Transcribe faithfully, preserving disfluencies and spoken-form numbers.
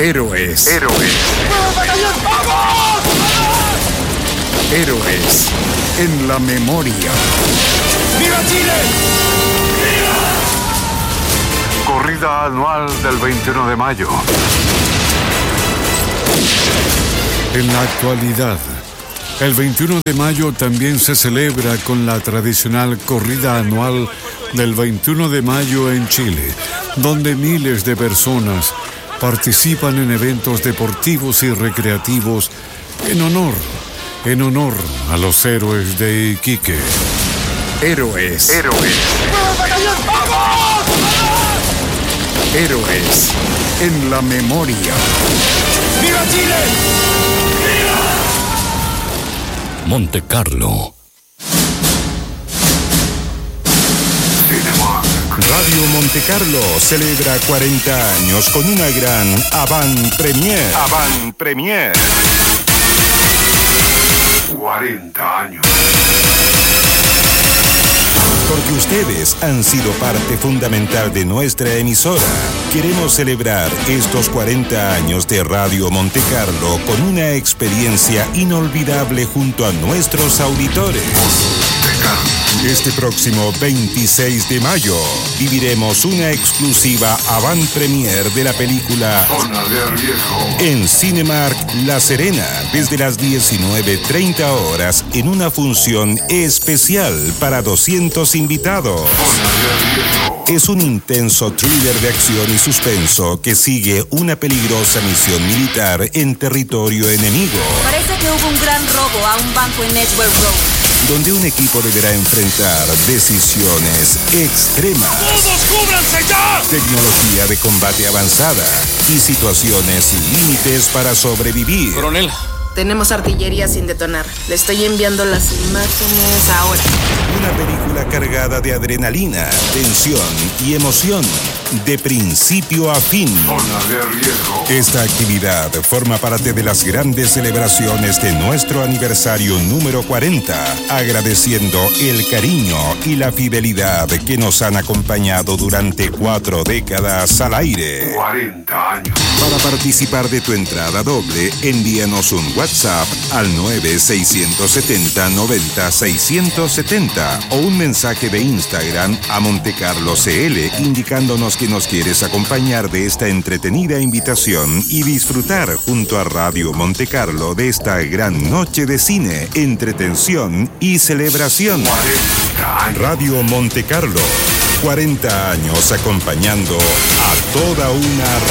Héroes. Héroes. ¡Vamos, batallón! ¡Vamos! Héroes en la memoria. ¡Viva Chile! Corrida anual del veintiuno de mayo. En la actualidad, el veintiuno de mayo también se celebra con la tradicional corrida anual del veintiuno de mayo en Chile, donde miles de personas participan en eventos deportivos y recreativos en honor, en honor a los héroes de Iquique. Héroes. Héroes. ¡Vamos, batallón! ¡Vamos! Héroes en la memoria. ¡Viva Chile! Monte Carlo. Radio Monte Carlo celebra cuarenta años con una gran avant premiere. Avant Premier. cuarenta años. Porque ustedes han sido parte fundamental de nuestra emisora. Queremos celebrar estos cuarenta años de Radio Monte Carlo con una experiencia inolvidable junto a nuestros auditores. Este próximo veintiséis de mayo viviremos una exclusiva avant premiere de la película Zona de riesgo. en Cinemark La Serena desde las diecinueve treinta horas en una función especial para doscientos invitados. Zona de riesgo. Es un intenso thriller de acción y suspenso que sigue una peligrosa misión militar en territorio enemigo, Parece que hubo un gran robo a un banco en Edgeware Road. donde un equipo deberá enfrentar decisiones extremas, ¡Todos cúbranse ya! tecnología de combate avanzada y situaciones límites para sobrevivir. Coronel, Tenemos artillería sin detonar. Le estoy enviando las imágenes ahora. Una película cargada de adrenalina, tensión y emoción, de principio a fin. Zona de riesgo. Esta actividad forma parte de las grandes celebraciones de nuestro aniversario número cuarenta, agradeciendo el cariño y la fidelidad que nos han acompañado durante cuatro décadas al aire. cuarenta años. Para participar de tu entrada doble, envíanos un WhatsApp al nueve seis siete cero noventa seiscientos setenta o un mensaje de Instagram a Montecarlo C L indicándonos que nos quieres acompañar de esta entretenida invitación y disfrutar junto a Radio Montecarlo de esta gran noche de cine, entretención y celebración. cuarenta años. Radio Montecarlo, cuarenta años acompañando a toda una